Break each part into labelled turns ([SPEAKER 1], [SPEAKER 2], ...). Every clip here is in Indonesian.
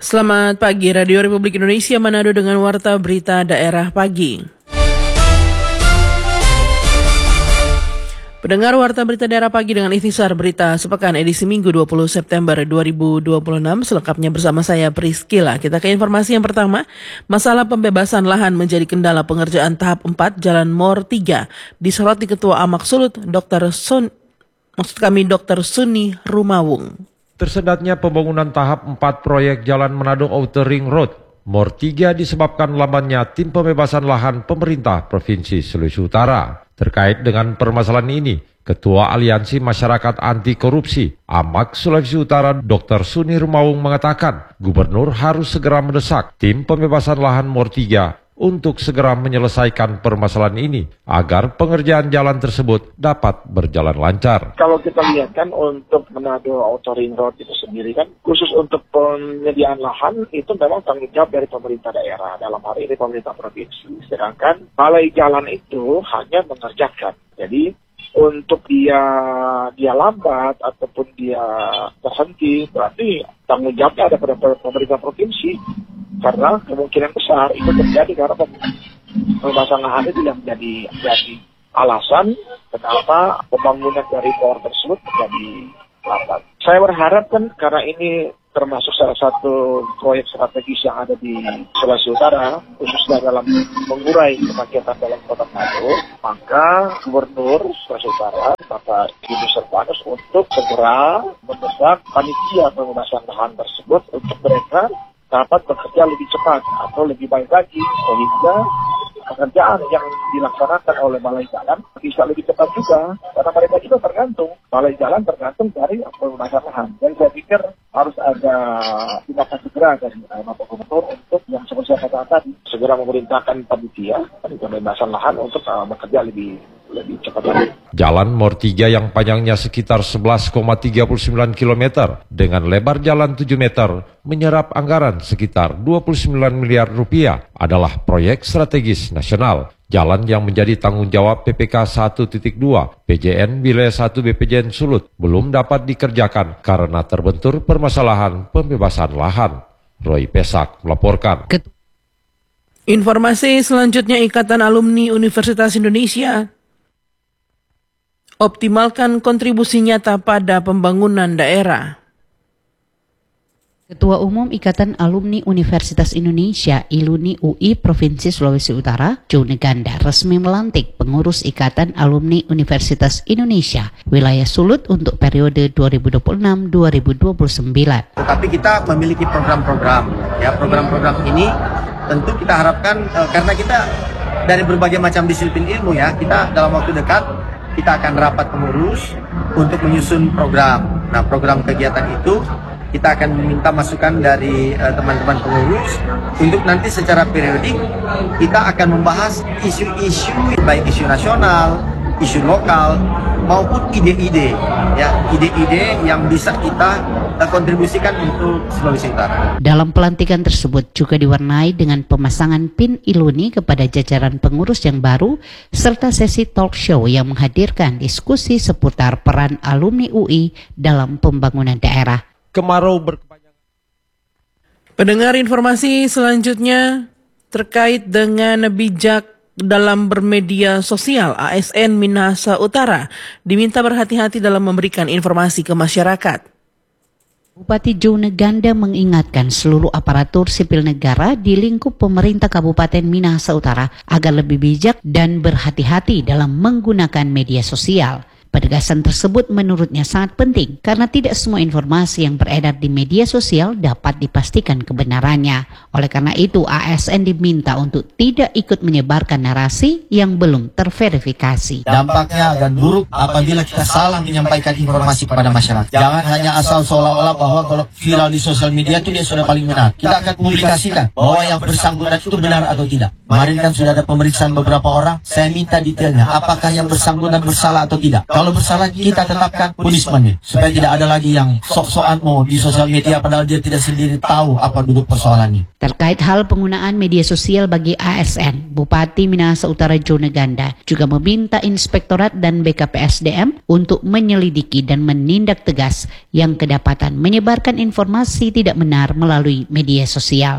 [SPEAKER 1] Selamat pagi, Radio Republik Indonesia Manado dengan Warta Berita Daerah Pagi. Pendengar Warta Berita Daerah Pagi dengan ikhtisar berita sepekan edisi Minggu 20 September 2026, selengkapnya bersama saya Priscila. Kita ke informasi yang pertama, masalah pembebasan lahan menjadi kendala pengerjaan tahap 4 Jalan Mor 3 disoroti Ketua Amak Sulut Dr. Suni Rumawung.
[SPEAKER 2] Tersendatnya pembangunan tahap 4 proyek Jalan Manado Outer Ring Road Mor 3 disebabkan lambannya tim pembebasan lahan pemerintah Provinsi Sulawesi Utara. Terkait dengan permasalahan ini, Ketua Aliansi Masyarakat Anti Korupsi Amak Sulawesi Utara Dr. Suni Rumawung mengatakan Gubernur harus segera mendesak tim pembebasan lahan Mor 3 untuk segera menyelesaikan permasalahan ini agar pengerjaan jalan tersebut dapat berjalan lancar.
[SPEAKER 3] Kalau kita lihat kan untuk Manado Outer Ring Road itu sendiri kan khusus untuk penyediaan lahan itu memang tanggung jawab dari pemerintah daerah, dalam hal ini pemerintah provinsi. Sedangkan balai jalan itu hanya mengerjakan. Jadi untuk dia lambat ataupun dia terhenti berarti tanggung jawabnya ada pada pemerintah provinsi. Karena kemungkinan besar itu terjadi karena pembebasan lahan itu yang menjadi alasan kenapa pembangunan dari tower tersebut menjadi lambat. Saya berharap kan karena ini termasuk salah satu proyek strategis yang ada di Sulawesi Utara, khususnya dalam mengurai kemacetan dalam kota Manado, maka Gubernur Sulawesi Utara, Bapak Yudis Serpanus, untuk segera mendesak panitia pembebasan lahan tersebut untuk mereka dapat bekerja lebih cepat atau lebih baik lagi sehingga pekerjaan yang dilaksanakan oleh balai jalan bisa lebih cepat juga karena mereka juga tergantung balai jalan tergantung dari pembebasan lahan. Jadi saya pikir harus ada tindakan segera dari Bapak Gubernur untuk yang seperti saya katakan tadi segera memerintahkan panitia pembebasan lahan untuk bekerja lebih cepat lagi.
[SPEAKER 2] Jalan Mor 3 yang panjangnya sekitar 11,39 km dengan lebar jalan 7 meter menyerap anggaran sekitar 29 miliar rupiah adalah proyek strategis nasional. Jalan yang menjadi tanggung jawab PPK 1.2 PJN Wilayah 1 BPJN Sulut belum dapat dikerjakan karena terbentur permasalahan pembebasan lahan. Roy Pesak melaporkan.
[SPEAKER 1] Informasi selanjutnya, Ikatan Alumni Universitas Indonesia optimalkan kontribusi nyata pada pembangunan daerah.
[SPEAKER 4] Ketua Umum Ikatan Alumni Universitas Indonesia ILUNI UI Provinsi Sulawesi Utara, Jone Ganda, resmi melantik pengurus Ikatan Alumni Universitas Indonesia Wilayah Sulut untuk periode 2026-2029.
[SPEAKER 5] Tetapi kita memiliki program-program, ya program-program ini tentu kita harapkan karena kita dari berbagai macam disiplin ilmu ya, kita dalam waktu dekat kita akan rapat pengurus untuk menyusun program. Nah, program kegiatan itu kita akan meminta masukan dari teman-teman pengurus untuk nanti secara periodik kita akan membahas isu-isu baik isu nasional, isu lokal maupun ide-ide ya, ide-ide yang bisa kita kontribusikan untuk Sulawesi Utara.
[SPEAKER 4] Dalam pelantikan tersebut juga diwarnai dengan pemasangan pin ILUNI kepada jajaran pengurus yang baru serta sesi talk show yang menghadirkan diskusi seputar peran alumni UI dalam pembangunan daerah.
[SPEAKER 2] Kemarau berkepanjangan.
[SPEAKER 1] Pendengar, informasi selanjutnya terkait dengan bijak dalam bermedia sosial. ASN Minahasa Utara diminta berhati-hati dalam memberikan informasi ke masyarakat.
[SPEAKER 4] Bupati Jone Ganda mengingatkan seluruh aparatur sipil negara di lingkup pemerintah Kabupaten Minahasa Utara agar lebih bijak dan berhati-hati dalam menggunakan media sosial. Penegasan tersebut menurutnya sangat penting karena tidak semua informasi yang beredar di media sosial dapat dipastikan kebenarannya. Oleh karena itu, ASN diminta untuk tidak ikut menyebarkan narasi yang belum terverifikasi.
[SPEAKER 6] Dampaknya akan buruk apabila kita salah menyampaikan informasi kepada masyarakat. Jangan hanya asal seolah-olah bahwa kalau viral di sosial media itu dia sudah paling benar. Kita akan publikasikan bahwa yang bersangkutan itu benar atau tidak. Kemarin kan sudah ada pemeriksaan beberapa orang. Saya minta detailnya, apakah yang bersangkutan bersalah atau tidak. Kalau bersalah, kita tetapkan punishment, supaya tidak ada lagi yang sok-sokan mau di sosial media padahal dia tidak sendiri tahu apa duduk persoalannya.
[SPEAKER 4] Terkait hal penggunaan media sosial bagi ASN, Bupati Minahasa Utara Jone Ganda juga meminta Inspektorat dan BKPSDM untuk menyelidiki dan menindak tegas yang kedapatan menyebarkan informasi tidak benar melalui media sosial.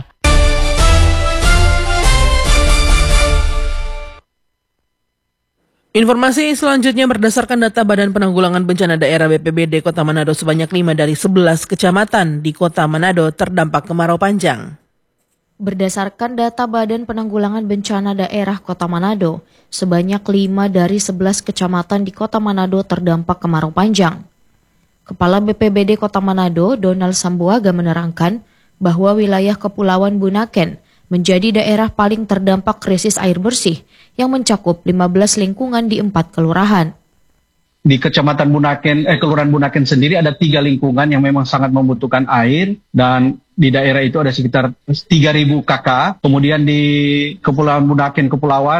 [SPEAKER 1] Informasi selanjutnya berdasarkan data Badan Penanggulangan Bencana Daerah BPBD Kota Manado, sebanyak 5 dari 11 kecamatan di Kota Manado terdampak kemarau panjang.
[SPEAKER 7] Berdasarkan data Badan Penanggulangan Bencana Daerah Kota Manado, sebanyak 5 dari 11 kecamatan di Kota Manado terdampak kemarau panjang. Kepala BPBD Kota Manado, Donald Sambuaga menerangkan bahwa wilayah Kepulauan Bunaken menjadi daerah paling terdampak krisis air bersih yang mencakup 15 lingkungan di 4 kelurahan.
[SPEAKER 8] Di Kecamatan Bunaken, Kelurahan Bunaken sendiri ada 3 lingkungan yang memang sangat membutuhkan air, dan di daerah itu ada sekitar 3.000 KK. Kemudian di Kepulauan Bunaken,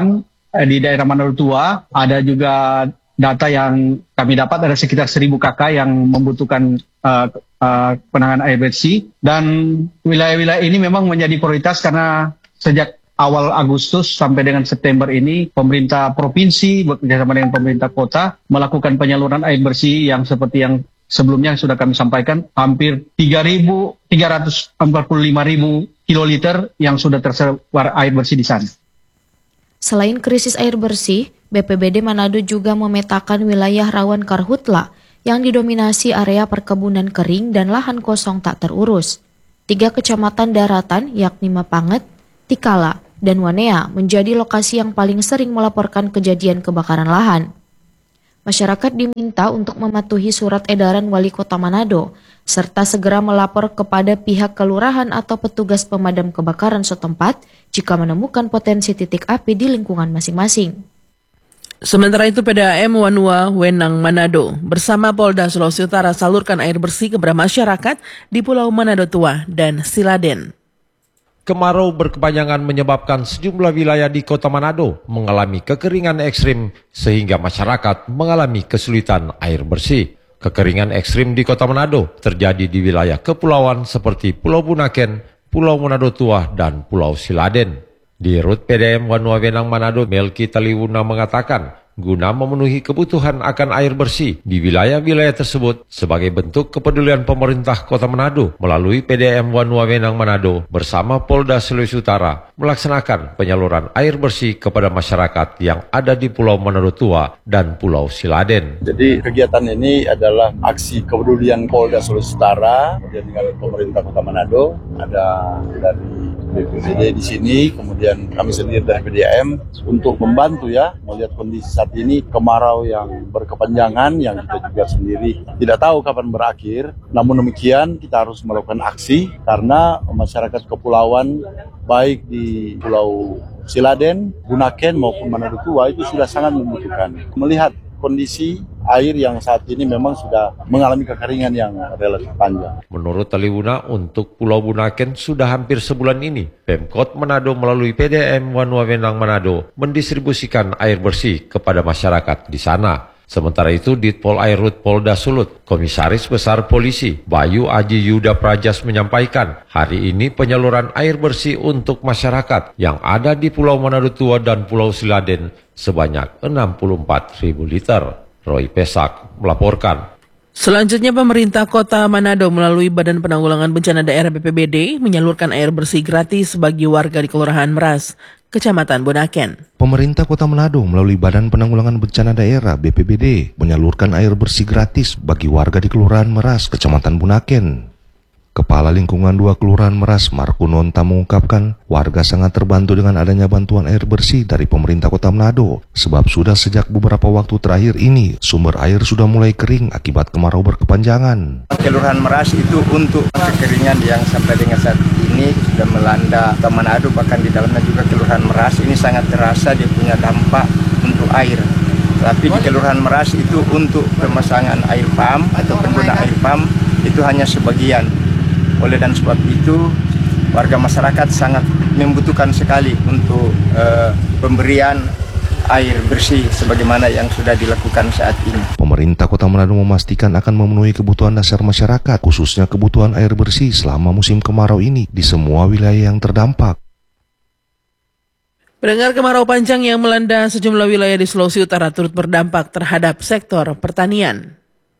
[SPEAKER 8] di daerah Manado Tua, ada juga data yang kami dapat ada sekitar 1.000 KK yang membutuhkan penanganan air bersih. Dan wilayah-wilayah ini memang menjadi prioritas karena sejak awal Agustus sampai dengan September ini, pemerintah provinsi bekerjasama dengan pemerintah kota melakukan penyaluran air bersih yang seperti yang sebelumnya sudah kami sampaikan, hampir 345.000 kiloliter yang sudah tersebar air bersih di sana.
[SPEAKER 7] Selain krisis air bersih, BPBD Manado juga memetakan wilayah rawan karhutla yang didominasi area perkebunan kering dan lahan kosong tak terurus. 3 kecamatan daratan yakni Mapanget, Tikala, dan Wanea menjadi lokasi yang paling sering melaporkan kejadian kebakaran lahan. Masyarakat diminta untuk mematuhi surat edaran Wali Kota Manado, serta segera melapor kepada pihak kelurahan atau petugas pemadam kebakaran setempat jika menemukan potensi titik api di lingkungan masing-masing.
[SPEAKER 1] Sementara itu PDAM Wanua Wenang Manado bersama Polda Sulawesi Utara salurkan air bersih kepada masyarakat di Pulau Manado Tua dan Siladen.
[SPEAKER 2] Kemarau berkepanjangan menyebabkan sejumlah wilayah di Kota Manado mengalami kekeringan ekstrim sehingga masyarakat mengalami kesulitan air bersih. Kekeringan ekstrim di Kota Manado terjadi di wilayah kepulauan seperti Pulau Bunaken, Pulau Manado Tua, dan Pulau Siladen. Di Rut PDAM Wanua Wenang Manado, Melki Taliwuna mengatakan, guna memenuhi kebutuhan akan air bersih di wilayah-wilayah tersebut sebagai bentuk kepedulian pemerintah Kota Manado melalui PDAM Wanua Wenang Manado bersama Polda Sulawesi Utara melaksanakan penyaluran air bersih kepada masyarakat yang ada di Pulau Manado Tua dan Pulau Siladen.
[SPEAKER 9] Jadi kegiatan ini adalah aksi kepedulian Polda Sulawesi Utara kemudian dengan pemerintah Kota Manado, ada dari BPBD di sini, kemudian kami sendiri dari PDAM untuk membantu ya melihat kondisi saat ini kemarau yang berkepanjangan yang kita juga sendiri tidak tahu kapan berakhir. Namun demikian kita harus melakukan aksi karena masyarakat kepulauan baik di Pulau Siladen, Bunaken maupun Manado Tua itu sudah sangat membutuhkan. Melihat kondisi air yang saat ini memang sudah mengalami kekeringan yang relatif panjang.
[SPEAKER 2] Menurut Taliwuna, untuk Pulau Bunaken sudah hampir sebulan ini, Pemkot Manado melalui PDAM Wanua Wenang Manado mendistribusikan air bersih kepada masyarakat di sana. Sementara itu, Ditpol Airut Polda Sulut, Komisaris Besar Polisi Bayu Aji Yuda Prajas menyampaikan, hari ini penyaluran air bersih untuk masyarakat yang ada di Pulau Manado Tua dan Pulau Siladen sebanyak 64.000 liter. Roy Pesak melaporkan.
[SPEAKER 1] Selanjutnya, pemerintah Kota Manado melalui Badan Penanggulangan Bencana Daerah BPBD menyalurkan air bersih gratis bagi warga di Kelurahan Meras, Kecamatan Bunaken.
[SPEAKER 10] Pemerintah Kota Manado melalui Badan Penanggulangan Bencana Daerah BPBD menyalurkan air bersih gratis bagi warga di Kelurahan Meras, Kecamatan Bunaken. Kepala Lingkungan 2 Kelurahan Meras, Marco Nonta mengungkapkan warga sangat terbantu dengan adanya bantuan air bersih dari pemerintah Kota Manado, sebab sudah sejak beberapa waktu terakhir ini sumber air sudah mulai kering akibat kemarau berkepanjangan.
[SPEAKER 11] Kelurahan Meras itu untuk kekeringan yang sampai dengan saat ini sudah melanda Kota Manado, bahkan di dalamnya juga Kelurahan Meras ini sangat terasa dia punya dampak untuk air. Tapi di Kelurahan Meras itu untuk pemasangan air pump atau pengguna air pump itu hanya sebagian. Oleh dan sebab itu warga masyarakat sangat membutuhkan sekali untuk pemberian air bersih sebagaimana yang sudah dilakukan saat ini.
[SPEAKER 10] Pemerintah Kota Manado memastikan akan memenuhi kebutuhan dasar masyarakat, khususnya kebutuhan air bersih selama musim kemarau ini di semua wilayah yang terdampak.
[SPEAKER 1] Pendengar, kemarau panjang yang melanda sejumlah wilayah di Sulawesi Utara turut berdampak terhadap sektor pertanian.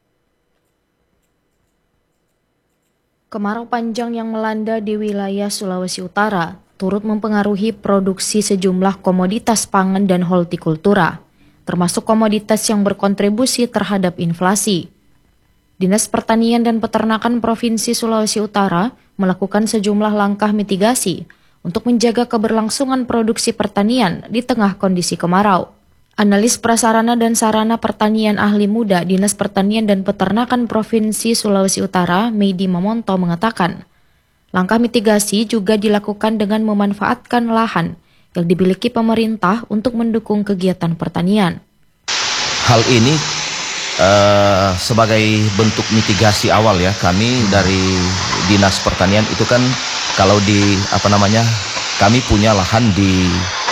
[SPEAKER 7] Kemarau panjang yang melanda di wilayah Sulawesi Utara turut mempengaruhi produksi sejumlah komoditas pangan dan hortikultura, termasuk komoditas yang berkontribusi terhadap inflasi. Dinas Pertanian dan Peternakan Provinsi Sulawesi Utara melakukan sejumlah langkah mitigasi untuk menjaga keberlangsungan produksi pertanian di tengah kondisi kemarau. Analis prasarana dan sarana pertanian ahli muda Dinas Pertanian dan Peternakan Provinsi Sulawesi Utara, Meidi Mamonto mengatakan, langkah mitigasi juga dilakukan dengan memanfaatkan lahan yang dimiliki pemerintah untuk mendukung kegiatan pertanian.
[SPEAKER 12] Hal ini sebagai bentuk mitigasi awal ya, kami dari Dinas Pertanian itu kan kalau di kami punya lahan di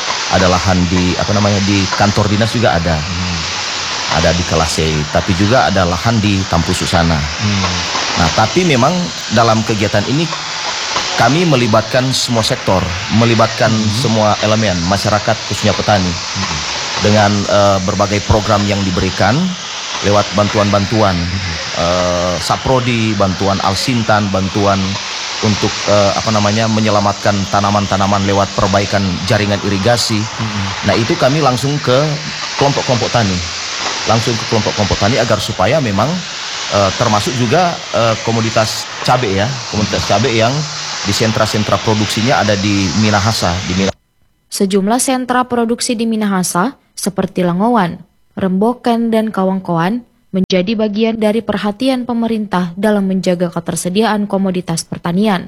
[SPEAKER 12] kantor dinas juga ada di Kelasei, tapi juga ada lahan di Tampu Susana. Nah, tapi memang dalam kegiatan ini kami melibatkan semua sektor, melibatkan semua elemen masyarakat khususnya petani dengan berbagai program yang diberikan lewat bantuan-bantuan Saprodi, bantuan Alsintan, bantuan untuk menyelamatkan tanaman-tanaman lewat perbaikan jaringan irigasi. Nah, itu kami langsung ke kelompok-kelompok tani, agar supaya memang termasuk juga komoditas cabai yang di sentra-sentra produksinya ada di Minahasa.
[SPEAKER 7] Sejumlah sentra produksi di Minahasa seperti Langowan, Remboken, dan Kawangkoan menjadi bagian dari perhatian pemerintah dalam menjaga ketersediaan komoditas pertanian.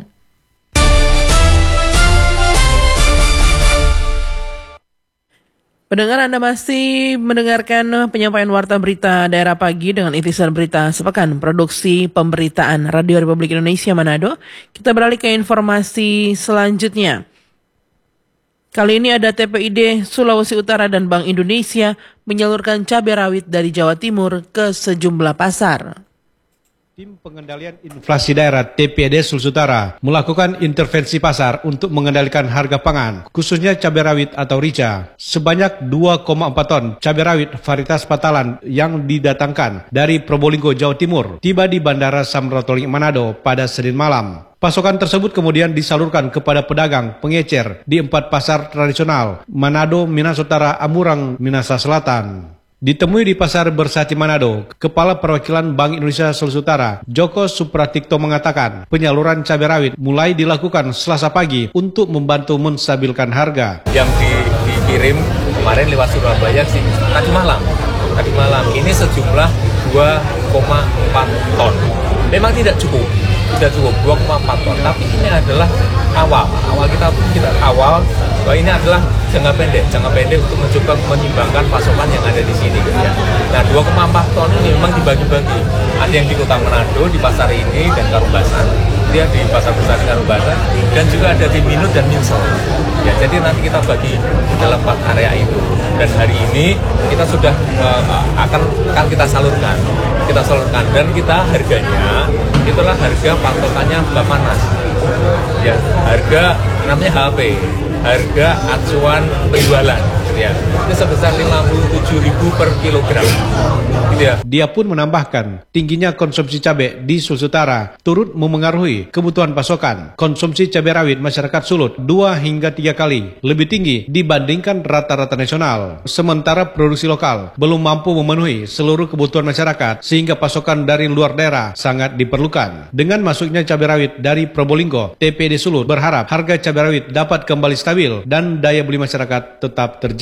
[SPEAKER 1] Pendengar, Anda masih mendengarkan penyampaian Warta Berita Daerah Pagi dengan intisar berita sepekan produksi pemberitaan Radio Republik Indonesia Manado. Kita beralih ke informasi selanjutnya. Kali ini ada TPID Sulawesi Utara dan Bank Indonesia menyalurkan cabai rawit dari Jawa Timur ke sejumlah pasar.
[SPEAKER 13] Tim Pengendalian Inflasi Daerah TPID Sulawesi Utara melakukan intervensi pasar untuk mengendalikan harga pangan, khususnya cabai rawit atau rica. Sebanyak 2,4 ton cabai rawit varietas Patalan yang didatangkan dari Probolinggo, Jawa Timur, tiba di Bandara Samratulangi Manado pada Senin malam. Pasokan tersebut kemudian disalurkan kepada pedagang pengecer di 4 pasar tradisional, Manado, Minahasa Utara, Amurang, Minahasa Selatan. Ditemui di Pasar Bersati Manado, Kepala Perwakilan Bank Indonesia Sulawesi Utara, Joko Supratikto mengatakan, penyaluran cabai rawit mulai dilakukan Selasa pagi untuk membantu menstabilkan harga.
[SPEAKER 14] Yang dikirim kemarin lewat Surabaya sih tadi malam ini sejumlah 2,4 ton. Memang tidak cukup 2,4 ton, tapi ini adalah awal bahwa ini adalah jangka pendek untuk mencoba menyimbangkan pasokan yang ada di sini. Ya. Nah, 2,4 ton ini memang dibagi-bagi. Ada yang di Kota Manado, di pasar ini dan Karubasan, dia di Pasar Besar Karubasan, dan juga ada di Minut dan Minsel. Ya, jadi nanti kita bagi dalam 4 area itu. Dan hari ini kita sudah akan kita salurkan dan kita harganya itulah harga patokannya Bappenas. Ya, harga namanya HP, harga acuan penjualan. Ya, itu sebesar 57.000 per kilogram. Gitu ya.
[SPEAKER 13] Dia pun menambahkan, tingginya konsumsi cabai di Sulawesi Utara turut memengaruhi kebutuhan pasokan. Konsumsi cabai rawit masyarakat Sulut 2 hingga 3 kali lebih tinggi dibandingkan rata-rata nasional. Sementara produksi lokal belum mampu memenuhi seluruh kebutuhan masyarakat, sehingga pasokan dari luar daerah sangat diperlukan. Dengan masuknya cabai rawit dari Probolinggo, TPID Sulut berharap harga cabai rawit dapat kembali stabil dan daya beli masyarakat tetap terjaga.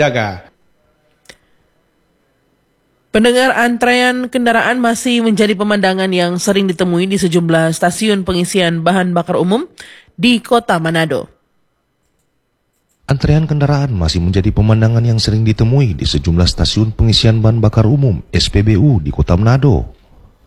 [SPEAKER 1] Pendengar, antrean kendaraan masih menjadi pemandangan yang sering ditemui di sejumlah stasiun pengisian bahan bakar umum di Kota Manado.
[SPEAKER 10] Antrean kendaraan masih menjadi pemandangan yang sering ditemui di sejumlah stasiun pengisian bahan bakar umum (SPBU) di Kota Manado.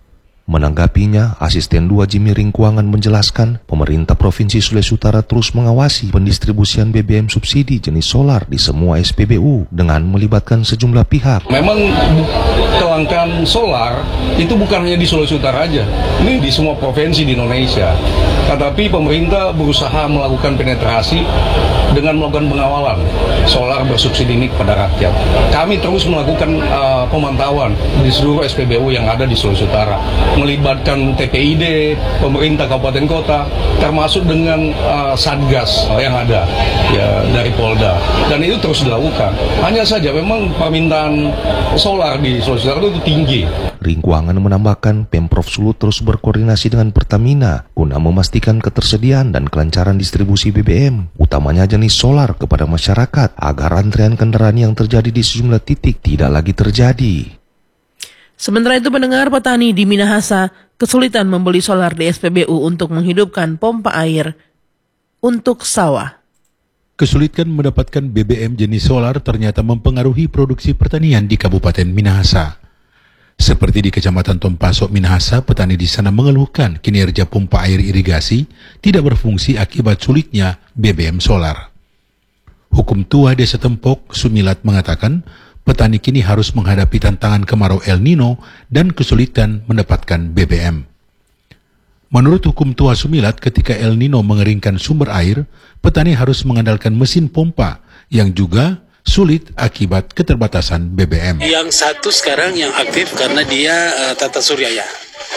[SPEAKER 10] Menanggapinya, Asisten 2 Jimmy Ringkuangan menjelaskan, pemerintah Provinsi Sulawesi Utara terus mengawasi pendistribusian BBM subsidi jenis solar di semua SPBU dengan melibatkan sejumlah pihak.
[SPEAKER 15] Memang kelangkaan solar itu bukan hanya di Sulawesi Utara aja, ini di semua provinsi di Indonesia. Tetapi pemerintah berusaha melakukan penetrasi dengan melakukan pengawalan solar bersubsidi ini kepada rakyat. Kami terus melakukan pemantauan di seluruh SPBU yang ada di Sulawesi Utara, melibatkan TPID, pemerintah kabupaten kota, termasuk dengan satgas yang ada ya dari Polda, dan itu terus dilakukan. Hanya saja memang permintaan solar di Sulawesi Utara itu tinggi.
[SPEAKER 10] Ringkuangan menambahkan, Pemprov Sulut terus berkoordinasi dengan Pertamina guna memastikan ketersediaan dan kelancaran distribusi BBM, utamanya jenis solar kepada masyarakat, agar antrean kendaraan yang terjadi di sejumlah titik tidak lagi terjadi.
[SPEAKER 1] Sementara itu, pendengar, petani di Minahasa kesulitan membeli solar di SPBU untuk menghidupkan pompa air untuk sawah.
[SPEAKER 16] Kesulitan mendapatkan BBM jenis solar ternyata mempengaruhi produksi pertanian di Kabupaten Minahasa. Seperti di Kecamatan Tompasok, Minahasa, petani di sana mengeluhkan kinerja pompa air irigasi tidak berfungsi akibat sulitnya BBM solar. Hukum tua Desa Tempok, Sumilat, mengatakan petani kini harus menghadapi tantangan kemarau El Nino dan kesulitan mendapatkan BBM. Menurut hukum tua Sumilat, ketika El Nino mengeringkan sumber air, petani harus mengandalkan mesin pompa yang juga sulit akibat keterbatasan BBM.
[SPEAKER 17] Yang satu sekarang yang aktif karena dia tata surya ya,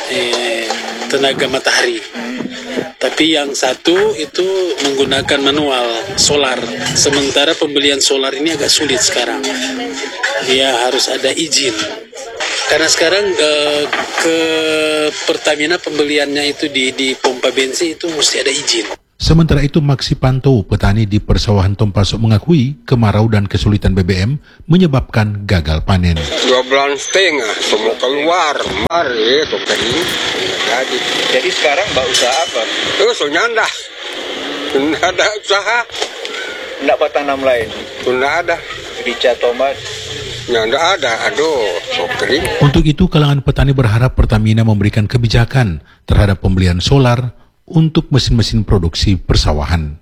[SPEAKER 17] tenaga matahari. Tapi yang satu itu menggunakan manual solar. Sementara pembelian solar ini agak sulit sekarang. Dia harus ada izin. Karena sekarang ke Pertamina pembeliannya itu di pompa bensin itu mesti ada izin.
[SPEAKER 16] Sementara itu, Maksi Panto, petani di persawahan Tompasok, mengakui kemarau dan kesulitan BBM menyebabkan gagal panen.
[SPEAKER 18] 2,5 bulan semua keluar. Mari itu kering. Jadi sekarang mbak usaha apa? Soalnya enggak ada usaha. Enggak buat tanam lain? Enggak ada. Rica, tomat? Enggak ada. Aduh, kering.
[SPEAKER 16] Untuk itu, kalangan petani berharap Pertamina memberikan kebijakan terhadap pembelian solar untuk mesin-mesin produksi persawahan.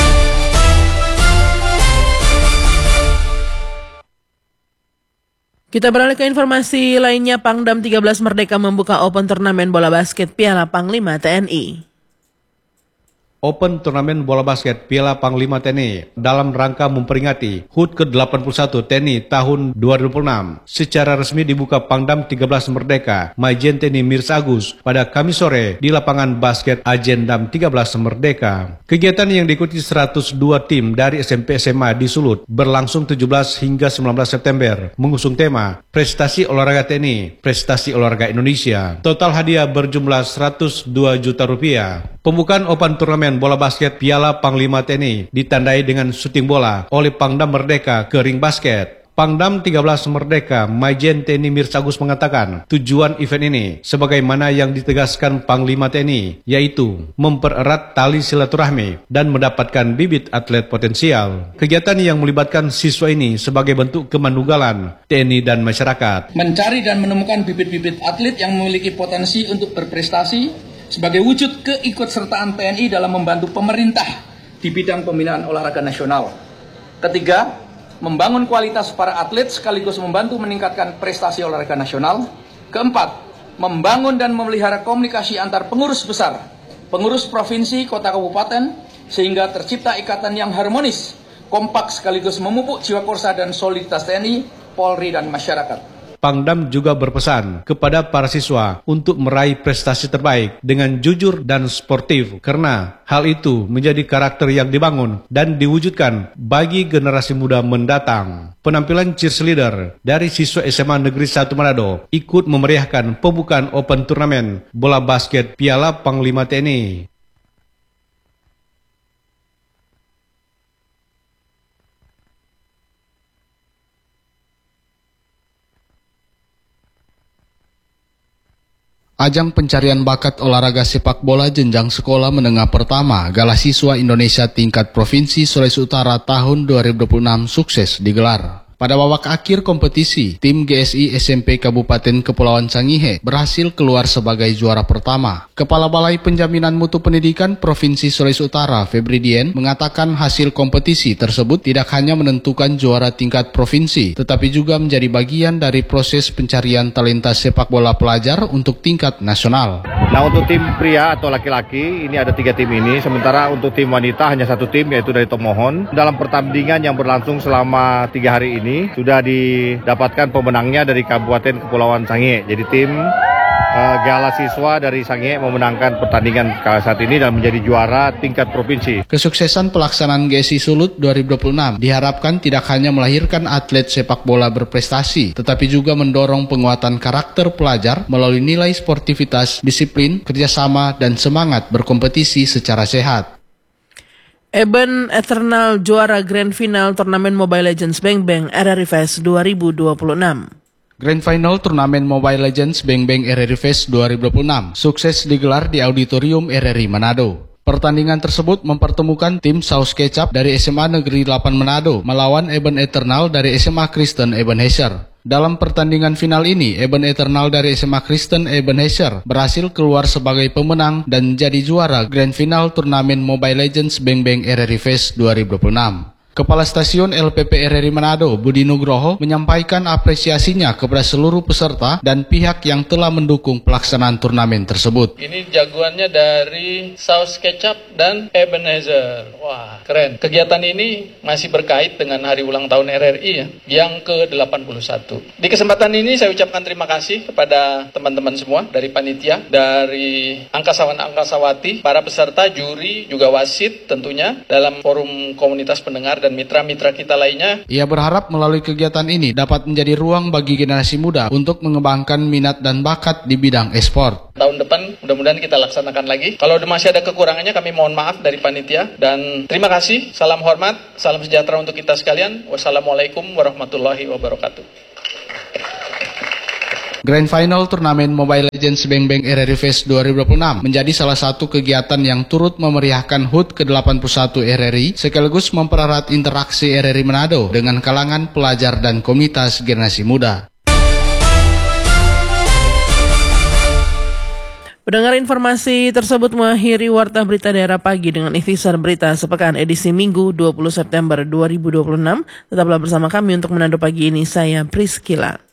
[SPEAKER 1] Kita beralih ke informasi lainnya. Pangdam 13 Merdeka membuka open turnamen bola basket Piala Panglima TNI.
[SPEAKER 13] Open Turnamen Bola Basket Piala Panglima TNI dalam rangka memperingati HUT ke-81 TNI tahun 2026 secara resmi dibuka Pangdam 13 Merdeka Majen TNI Mirsa Agus pada Kamis sore di lapangan basket Ajendam 13 Merdeka. Kegiatan yang diikuti 102 tim dari SMP SMA di Sulut berlangsung 17 hingga 19 September mengusung tema Prestasi Olahraga TNI, Prestasi Olahraga Indonesia. Total hadiah berjumlah 102 juta rupiah. Pembukaan Open Turnamen Bola Basket Piala Panglima TNI ditandai dengan syuting bola oleh Pangdam Merdeka ke ring basket. Pangdam 13 Merdeka Majen TNI Mirsa Agus mengatakan tujuan event ini sebagaimana yang ditegaskan Panglima TNI, yaitu mempererat tali silaturahmi dan mendapatkan bibit atlet potensial. Kegiatan yang melibatkan siswa ini sebagai bentuk kemanunggalan TNI dan masyarakat.
[SPEAKER 19] Mencari dan menemukan bibit-bibit atlet yang memiliki potensi untuk berprestasi sebagai wujud keikutsertaan TNI dalam membantu pemerintah di bidang pembinaan olahraga nasional. Ketiga, membangun kualitas para atlet sekaligus membantu meningkatkan prestasi olahraga nasional. Keempat, membangun dan memelihara komunikasi antar pengurus besar, pengurus provinsi, kota, kabupaten, sehingga tercipta ikatan yang harmonis, kompak sekaligus memupuk jiwa korsa dan soliditas TNI, Polri, dan masyarakat.
[SPEAKER 13] Pangdam juga berpesan kepada para siswa untuk meraih prestasi terbaik dengan jujur dan sportif karena hal itu menjadi karakter yang dibangun dan diwujudkan bagi generasi muda mendatang. Penampilan cheerleader dari siswa SMA Negeri 1 Manado ikut memeriahkan pembukaan Open Turnamen Bola Basket Piala Panglima TNI.
[SPEAKER 20] Ajang pencarian bakat olahraga sepak bola jenjang sekolah menengah pertama Gala Siswa Indonesia tingkat Provinsi Sulawesi Utara tahun 2026 sukses digelar. Pada babak akhir kompetisi, tim GSI SMP Kabupaten Kepulauan Sangihe berhasil keluar sebagai juara pertama. Kepala Balai Penjaminan Mutu Pendidikan Provinsi Sulawesi Utara, Febri Dien, mengatakan hasil kompetisi tersebut tidak hanya menentukan juara tingkat provinsi, tetapi juga menjadi bagian dari proses pencarian talenta sepak bola pelajar untuk tingkat nasional.
[SPEAKER 21] Nah, untuk tim pria atau laki-laki, ini ada 3 tim ini. Sementara untuk tim wanita hanya 1 tim, yaitu dari Tomohon. Dalam pertandingan yang berlangsung selama 3 hari ini, sudah didapatkan pemenangnya dari Kabupaten Kepulauan Sangihe. Jadi tim Gala Siswa dari Sangihe memenangkan pertandingan saat ini dan menjadi juara tingkat provinsi.
[SPEAKER 20] Kesuksesan pelaksanaan GSI Sulut 2026 diharapkan tidak hanya melahirkan atlet sepak bola berprestasi, tetapi juga mendorong penguatan karakter pelajar melalui nilai sportivitas, disiplin, kerjasama, dan semangat berkompetisi secara sehat.
[SPEAKER 1] Eben Eternal juara Grand Final turnamen Mobile Legends Bang Bang RRI Fest 2026.
[SPEAKER 20] Grand Final turnamen Mobile Legends Bang Bang RRI Fest 2026 sukses digelar di Auditorium RRI Manado. Pertandingan tersebut mempertemukan tim Saus Kecap dari SMA Negeri 8 Manado melawan Eben Eternal dari SMA Kristen Ebenezer. Dalam pertandingan final ini, Eben Eternal dari SMA Kristen Ebenezer berhasil keluar sebagai pemenang dan jadi juara Grand Final turnamen Mobile Legends Bang Bang RRI Fest 2026. Kepala Stasiun LPP RRI Manado, Budi Nugroho, menyampaikan apresiasinya kepada seluruh peserta dan pihak yang telah mendukung pelaksanaan turnamen tersebut.
[SPEAKER 22] Ini jagoannya dari Saus Kecap dan Ebenezer. Wah, keren. Kegiatan ini masih berkait dengan hari ulang tahun RRI ya, yang ke-81. Di kesempatan ini saya ucapkan terima kasih kepada teman-teman semua dari panitia, dari angkasawan-angkasawati, para peserta, juri, juga wasit tentunya dalam forum komunitas pendengar dan mitra-mitra kita lainnya.
[SPEAKER 20] Ia berharap melalui kegiatan ini dapat menjadi ruang bagi generasi muda untuk mengembangkan minat dan bakat di bidang e-sport.
[SPEAKER 22] Tahun depan mudah-mudahan kita laksanakan lagi. Kalau masih ada kekurangannya kami mohon maaf dari panitia. Dan terima kasih, salam hormat, salam sejahtera untuk kita sekalian. Wassalamualaikum warahmatullahi wabarakatuh.
[SPEAKER 20] Grand Final turnamen Mobile Legends Bang Bang RRI Fest 2026 menjadi salah satu kegiatan yang turut memeriahkan HUT ke-81 RRI sekaligus mempererat interaksi RRI Manado dengan kalangan pelajar dan komunitas generasi muda.
[SPEAKER 1] Pendengar, informasi tersebut mengakhiri Warta Berita Daerah Pagi dengan ikhtisar berita sepekan edisi Minggu 20 September 2026. Tetaplah bersama kami untuk Manado Pagi ini, saya Priscila.